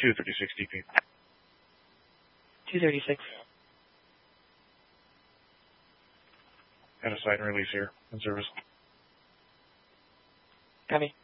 236 DP. 236. Got a sight and release here in service. Copy.